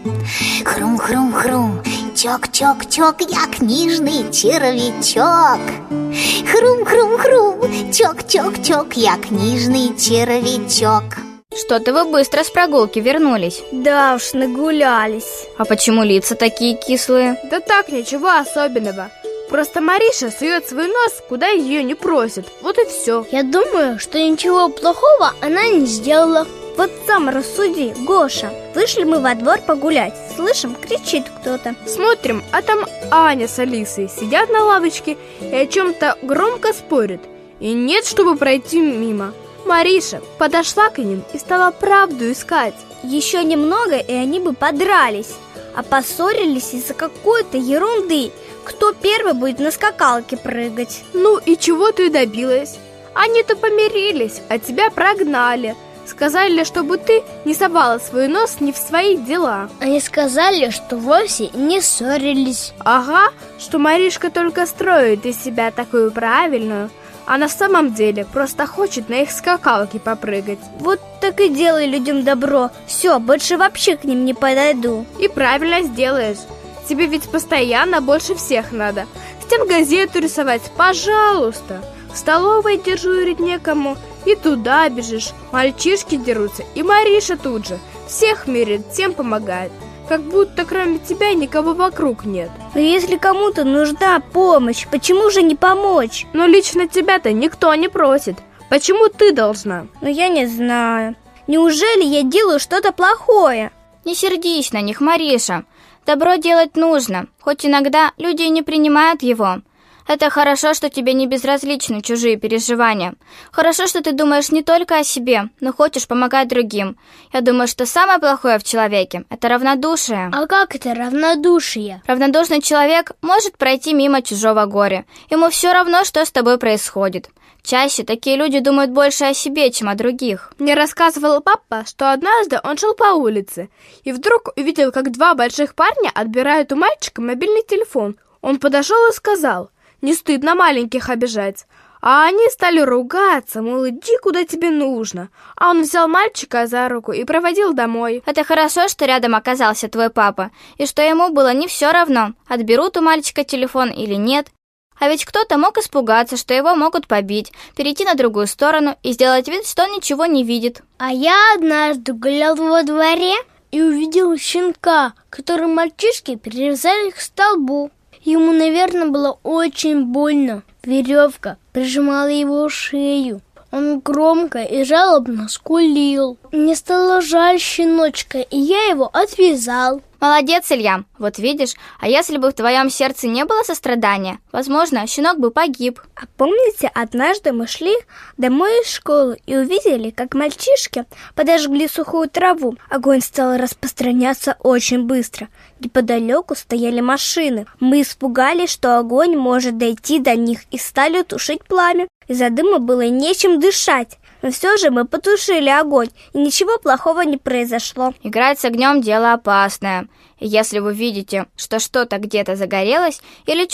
Хрум-хрум-хрум, чок-чок-чок, я книжный червячок. Хрум-хрум-хрум, чок-чок-чок, я книжный червячок. Что-то вы быстро с прогулки вернулись. Да уж, нагулялись. А почему лица такие кислые? Да так, ничего особенного. Просто Мариша сует свой нос, куда ее не просят. Вот и все. Я думаю, что ничего плохого она не сделала. Вот сам рассуди, Гоша. Вышли мы во двор погулять. Слышим, кричит кто-то. Смотрим, а там Аня с Алисой сидят на лавочке и о чем-то громко спорят. И нет, чтобы пройти мимо. Мариша подошла к ним и стала правду искать. Еще немного, и они бы подрались. А поссорились из-за какой-то ерунды. Кто первый будет на скакалке прыгать? Ну и чего ты добилась? Они-то помирились, а тебя прогнали. Сказали, чтобы ты не совала свой нос не в свои дела. Они сказали, что вовсе не ссорились. Ага, что Маришка только строит из себя такую правильную, а на самом деле просто хочет на их скакалке попрыгать. Вот так и делай людям добро. Все, больше вообще к ним не подойду. И правильно сделаешь. Тебе ведь постоянно больше всех надо. Стенгазету рисовать, пожалуйста. В столовой дежурить некому, и туда бежишь. Мальчишки дерутся, и Мариша тут же. Всех мерит, всем помогает. Как будто кроме тебя никого вокруг нет. Но если кому-то нужна помощь, почему же не помочь? Но лично тебя-то никто не просит. Почему ты должна? Ну я не знаю. Неужели я делаю что-то плохое? Не сердись на них, Мариша. Добро делать нужно, хоть иногда люди и не принимают его. Это хорошо, что тебе не безразличны чужие переживания. Хорошо, что ты думаешь не только о себе, но хочешь помогать другим. Я думаю, что самое плохое в человеке – это равнодушие. А как это равнодушие? Равнодушный человек может пройти мимо чужого горя. Ему все равно, что с тобой происходит. Чаще такие люди думают больше о себе, чем о других. Мне рассказывал папа, что однажды он шел по улице и вдруг увидел, как два больших парня отбирают у мальчика мобильный телефон. Он подошел и сказал: «Не стыдно маленьких обижать». А они стали ругаться, мол, иди куда тебе нужно. А он взял мальчика за руку и проводил домой. Это хорошо, что рядом оказался твой папа, и что ему было не все равно, отберут у мальчика телефон или нет. А ведь кто-то мог испугаться, что его могут побить, перейти на другую сторону и сделать вид, что он ничего не видит. А я однажды гулял во дворе и увидел щенка, который мальчишки привязали к столбу. Ему, наверное, было очень больно. Веревка прижимала его шею. Он громко и жалобно скулил. Мне стало жаль щеночка, и я его отвязал. Молодец, Илья. Вот видишь, а если бы в твоем сердце не было сострадания, возможно, щенок бы погиб. А помните, однажды мы шли домой из школы и увидели, как мальчишки подожгли сухую траву. Огонь стал распространяться очень быстро. Неподалеку стояли машины. Мы испугались, что огонь может дойти до них, и стали тушить пламя. Из-за дыма было нечем дышать. Но все же мы потушили огонь, и ничего плохого не произошло. Играть с огнем – дело опасное. И если вы видите, что что-то где-то загорелось или